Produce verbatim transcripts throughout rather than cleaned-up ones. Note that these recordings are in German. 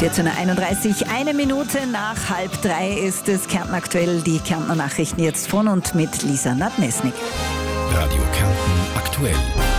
vierzehn Uhr einunddreißig, eine Minute nach halb drei ist es. Kärnten aktuell, die Kärntner Nachrichten jetzt von und mit Lisa Nadmesnik. Radio Kärnten aktuell.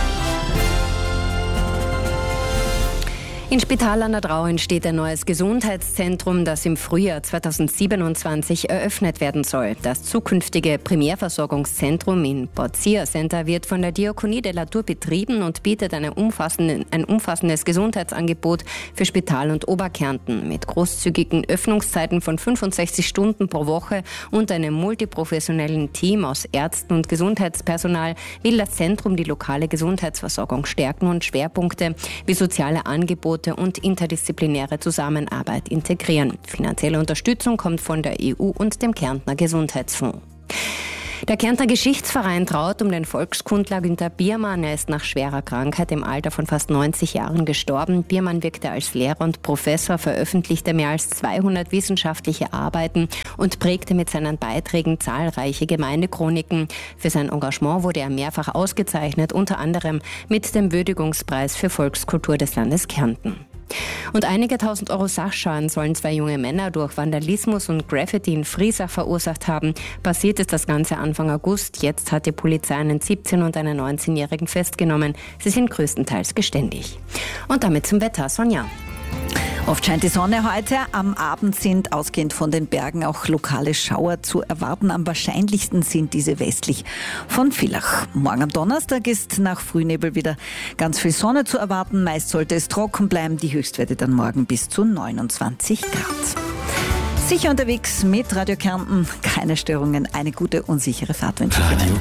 In Spital an der Drau entsteht ein neues Gesundheitszentrum, das im Frühjahr zweitausendsiebenundzwanzig eröffnet werden soll. Das zukünftige Primärversorgungszentrum in Borzia Center wird von der Diakonie de la Tour betrieben und bietet eine umfassende, ein umfassendes Gesundheitsangebot für Spital- und Oberkärnten. Mit großzügigen Öffnungszeiten von fünfundsechzig Stunden pro Woche und einem multiprofessionellen Team aus Ärzten und Gesundheitspersonal will das Zentrum die lokale Gesundheitsversorgung stärken und Schwerpunkte wie soziale Angebote und interdisziplinäre Zusammenarbeit integrieren. Finanzielle Unterstützung kommt von der E U und dem Kärntner Gesundheitsfonds. Der Kärntner Geschichtsverein traut um den Volkskundler Günter Biermann. Er ist nach schwerer Krankheit im Alter von fast neunzig Jahren gestorben. Biermann wirkte als Lehrer und Professor, veröffentlichte mehr als zweihundert wissenschaftliche Arbeiten und prägte mit seinen Beiträgen zahlreiche Gemeindechroniken. Für sein Engagement wurde er mehrfach ausgezeichnet, unter anderem mit dem Würdigungspreis für Volkskultur des Landes Kärnten. Und einige tausend Euro Sachschaden sollen zwei junge Männer durch Vandalismus und Graffiti in Friesach verursacht haben. Passiert ist das Ganze Anfang August. Jetzt hat die Polizei einen siebzehn- und einen neunzehnjährigen festgenommen. Sie sind größtenteils geständig. Und damit zum Wetter. Sonja. Oft scheint die Sonne heute. Am Abend sind ausgehend von den Bergen auch lokale Schauer zu erwarten. Am wahrscheinlichsten sind diese westlich von Villach. Morgen am Donnerstag ist nach Frühnebel wieder ganz viel Sonne zu erwarten. Meist sollte es trocken bleiben. Die Höchstwerte dann morgen bis zu neunundzwanzig Grad. Sicher unterwegs mit Radio Kärnten. Keine Störungen. Eine gute und sichere Fahrt wünsche ich Ihnen.